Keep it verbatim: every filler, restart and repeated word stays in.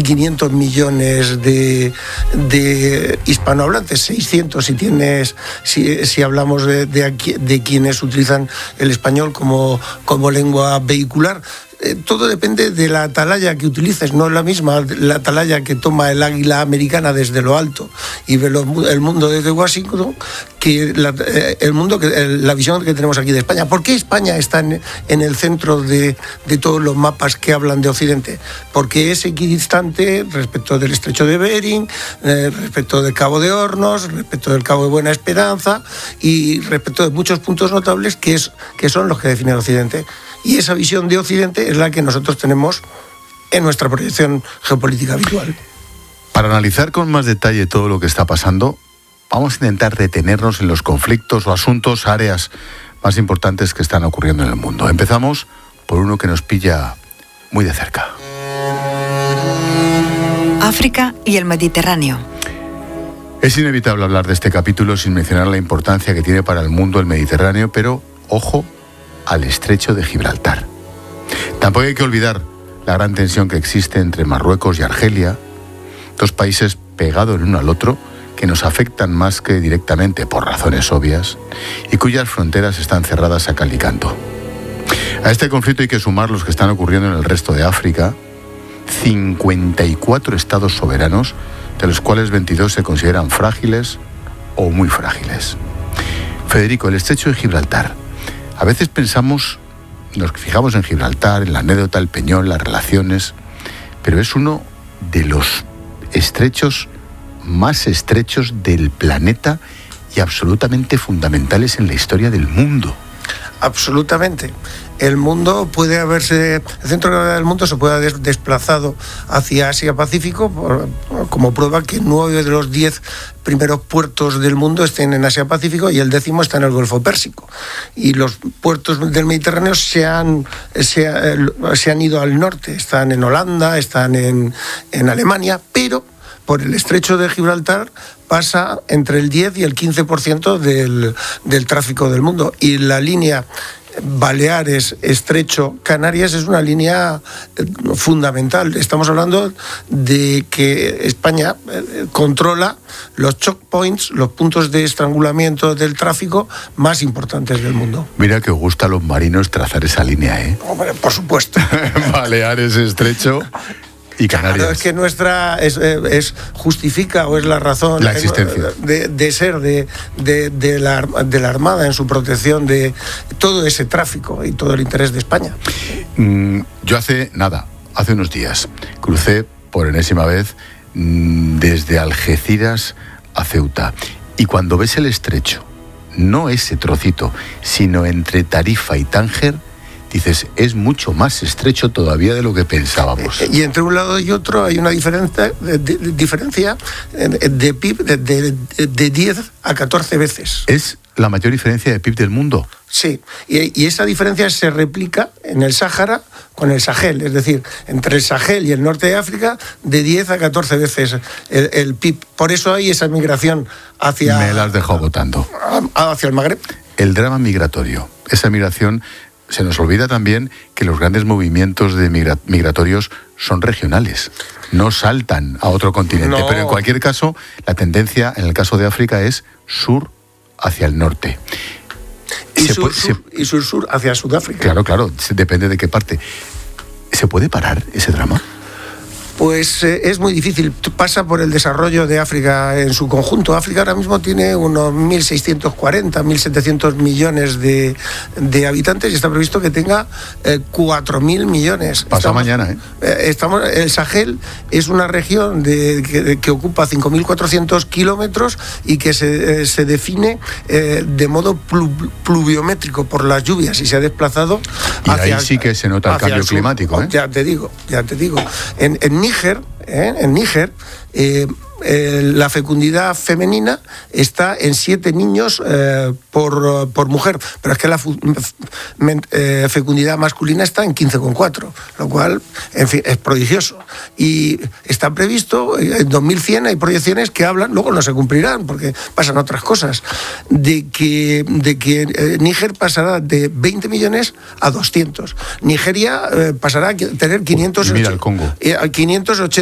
quinientos millones de, de hispanohablantes, seiscientos si tienes, si, si hablamos de, de, aquí, de quienes utilizan el español como, como lengua vehicular. Todo depende de la atalaya que utilices, no es la misma la atalaya que toma el águila americana desde lo alto y ve lo, el mundo desde Washington que la, el mundo que la visión que tenemos aquí de España. ¿Por qué España está en, en el centro de, de todos los mapas que hablan de Occidente? Porque es equidistante respecto del estrecho de Bering, eh, respecto del Cabo de Hornos, respecto del Cabo de Buena Esperanza y respecto de muchos puntos notables que, es, que son los que definen Occidente. Y esa visión de Occidente es la que nosotros tenemos en nuestra proyección geopolítica habitual. Para analizar con más detalle todo lo que está pasando, vamos a intentar detenernos en los conflictos o asuntos, áreas más importantes que están ocurriendo en el mundo. Empezamos por uno que nos pilla muy de cerca. África y el Mediterráneo. Es inevitable hablar de este capítulo sin mencionar la importancia que tiene para el mundo el Mediterráneo, pero, ojo, al estrecho de Gibraltar. Tampoco hay que olvidar la gran tensión que existe entre Marruecos y Argelia, dos países pegados el uno al otro, que nos afectan más que directamente por razones obvias y cuyas fronteras están cerradas a cal y canto. A este conflicto hay que sumar los que están ocurriendo en el resto de África, cincuenta y cuatro estados soberanos, de los cuales veintidós se consideran frágiles o muy frágiles. Federico, el estrecho de Gibraltar. A veces pensamos, nos fijamos en Gibraltar, en la anécdota, el peñón, las relaciones, pero es uno de los estrechos más estrechos del planeta y absolutamente fundamentales en la historia del mundo. Absolutamente. El mundo puede haberse, el centro de gravedad del mundo se puede haber desplazado hacia Asia-Pacífico, por, como prueba que nueve de los diez primeros puertos del mundo estén en Asia-Pacífico y el décimo está en el Golfo Pérsico. Y los puertos del Mediterráneo se han, se, se han ido al norte, están en Holanda, están en, en Alemania, pero por el estrecho de Gibraltar pasa entre el diez y el quince por ciento del, del tráfico del mundo. Y la línea Baleares, Estrecho, Canarias es una línea fundamental. Estamos hablando de que España controla los choke points, los puntos de estrangulamiento del tráfico más importantes del mundo. Mira que os gusta a los marinos trazar esa línea, ¿eh? Hombre, por supuesto. Baleares, Estrecho y Canarias. Claro, es que nuestra es, es justifica o es la razón la existencia de, de ser de, de, de, la, de la Armada en su protección de todo ese tráfico y todo el interés de España. Mm, yo hace nada, hace unos días, crucé por enésima vez mm, desde Algeciras a Ceuta y cuando ves el estrecho, no ese trocito, sino entre Tarifa y Tánger, dices, es mucho más estrecho todavía de lo que pensábamos. Y entre un lado y otro hay una diferencia de, de, de diferencia de P I B de, de, de diez a catorce veces. Es la mayor diferencia de P I B del mundo. Sí, y, y esa diferencia se replica en el Sáhara con el Sahel, es decir, entre el Sahel y el norte de África, de diez a catorce veces el, el P I B. Por eso hay esa migración hacia... Me las dejó votando. Hacia el Magreb. El drama migratorio, esa migración... Se nos olvida también que los grandes movimientos de migra- migratorios son regionales, no saltan a otro continente. No. Pero en cualquier caso, la tendencia en el caso de África es sur hacia el norte. Y sur-sur y sur-sur hacia Sudáfrica. Claro, claro, depende de qué parte. ¿Se puede parar ese drama? Pues eh, es muy difícil. Pasa por el desarrollo de África en su conjunto. África ahora mismo tiene unos mil seiscientos cuarenta, mil setecientos millones de, de habitantes y está previsto que tenga eh, cuatro mil millones. Pasa estamos, mañana, ¿eh? eh estamos, el Sahel es una región de, que, que ocupa cinco mil cuatrocientos kilómetros y que se, eh, se define eh, de modo plu, pluviométrico por las lluvias y se ha desplazado y hacia... ahí sí que se nota el cambio el climático, ¿eh? Ya te digo, ya te digo. En, en Níger, ¿eh? en Níger, eh, eh, la fecundidad femenina está en siete niños eh, por, por mujer, pero es que la fu- me, eh, fecundidad masculina está en quince coma cuatro, lo cual, en fin, es prodigioso. Y está previsto, en dos mil cien hay proyecciones que hablan, luego no se cumplirán porque pasan otras cosas, de que, de que eh, Níger pasará de veinte millones a doscientos. Nigeria eh, pasará a tener quinientos... Mira el Congo. Eh, quinientos ochenta